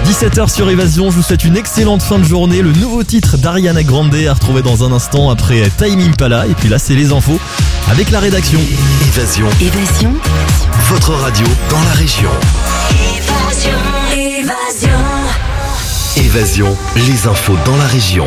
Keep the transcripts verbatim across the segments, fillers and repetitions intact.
dix-sept heures sur Évasion, je vous souhaite une excellente fin de journée. Le nouveau titre d'Ariana Grande à retrouver dans un instant après Tame Impala. Et puis là, c'est les infos avec la rédaction. Évasion. Évasion. Votre radio dans la région. Évasion. Évasion. Évasion, les infos dans la région.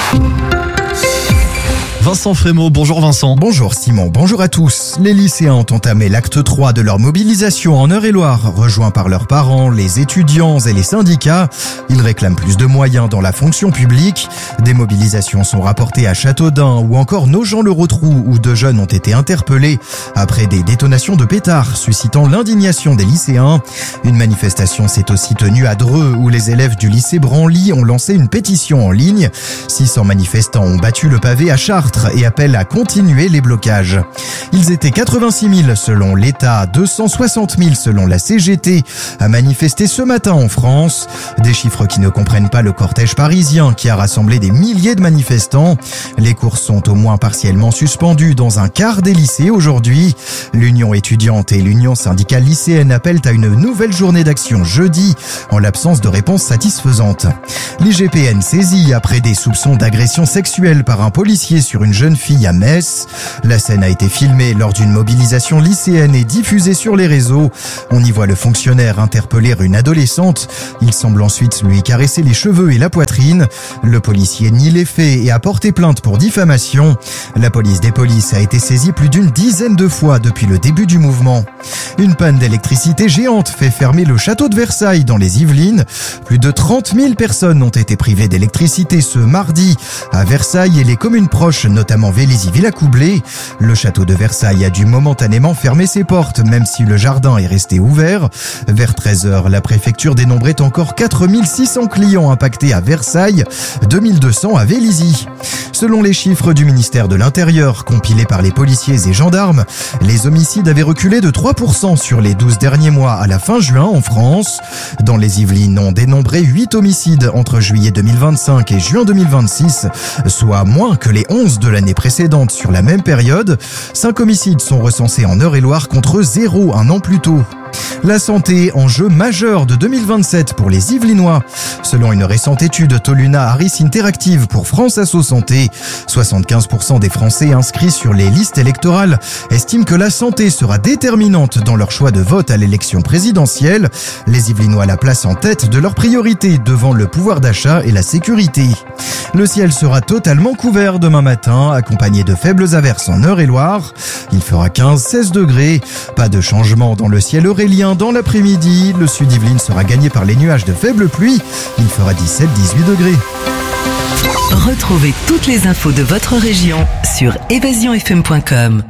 Vincent Frémaux, bonjour Vincent. Bonjour Simon, bonjour à tous. Les lycéens ont entamé l'acte trois de leur mobilisation en Eure-et-Loire. Rejoints par leurs parents, les étudiants et les syndicats, ils réclament plus de moyens dans la fonction publique. Des mobilisations sont rapportées à Châteaudun ou encore Nogent-le-Rotrou où deux jeunes ont été interpellés après des détonations de pétards suscitant l'indignation des lycéens. Une manifestation s'est aussi tenue à Dreux où les élèves du lycée Branly ont lancé une pétition en ligne. six cents manifestants ont battu le pavé à Chartres et appellent à continuer les blocages. Ils étaient quatre-vingt-six mille selon l'État, deux cent soixante mille selon la C G T à manifester ce matin en France. Des chiffres qui ne comprennent pas le cortège parisien qui a rassemblé des milliers de manifestants. Les cours sont au moins partiellement suspendus dans un quart des lycées aujourd'hui. L'Union étudiante et l'Union syndicale lycéenne appellent à une nouvelle journée d'action jeudi en l'absence de réponse satisfaisante. L'I G P N saisit après des soupçons d'agression sexuelle par un policier sur une jeune fille à Metz. La scène a été filmée lors d'une mobilisation lycéenne et diffusée sur les réseaux. On y voit le fonctionnaire interpeller une adolescente. Il semble ensuite lui caresser les cheveux et la poitrine. Le policier nie les faits et a porté plainte pour diffamation. La police des polices a été saisie plus d'une dizaine de fois depuis le début du mouvement. Une panne d'électricité géante fait fermer le château de Versailles dans les Yvelines. Plus de trente mille personnes ont été privées d'électricité ce mardi à Versailles et les communes proches, notamment Vélizy-Villacoublay. Le château de Versailles a dû momentanément fermer ses portes, même si le jardin est resté ouvert. Vers treize heures, la préfecture dénombrait encore quatre mille six cents clients impactés à Versailles, deux mille deux cents à Vélizy. Selon les chiffres du ministère de l'Intérieur, compilés par les policiers et gendarmes, les homicides avaient reculé de trois pour cent sur les douze derniers mois à la fin juin en France. Dans les Yvelines, on dénombrait huit homicides entre juillet deux mille vingt-cinq et juin deux mille vingt-six, soit moins que les onze de l'année précédente sur la même période. Cinq homicides sont recensés en Eure-et-Loire contre zéro un an plus tôt. La santé, enjeu majeur de deux mille vingt-sept pour les Yvelinois. Selon une récente étude Toluna Harris Interactive pour France Asso Santé, soixante-quinze pour cent des Français inscrits sur les listes électorales estiment que la santé sera déterminante dans leur choix de vote à l'élection présidentielle. Les Yvelinois la placent en tête de leurs priorités devant le pouvoir d'achat et la sécurité. Le ciel sera totalement couvert demain matin, accompagné de faibles averses en Eure-et-Loire. Il fera quinze à seize degrés. Pas de changement dans le ciel aurélien dans l'après-midi. Le sud Yvelines sera gagné par les nuages de faible pluie. Il fera dix-sept à dix-huit degrés. Retrouvez toutes les infos de votre région sur évasion f m point com.